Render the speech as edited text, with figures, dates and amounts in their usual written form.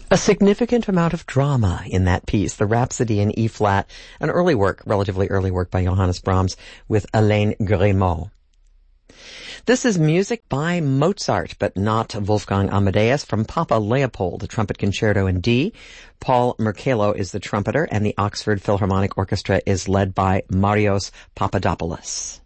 A significant amount of drama in that piece, the Rhapsody in E-flat, an early work, relatively early work by Johannes Brahms with Hélène Grimaud. This is music by Mozart, but not Wolfgang Amadeus, from Papa Leopold, the trumpet concerto in D. Paul Merkello is the trumpeter, and the Oxford Philharmonic Orchestra is led by Marios Papadopoulos.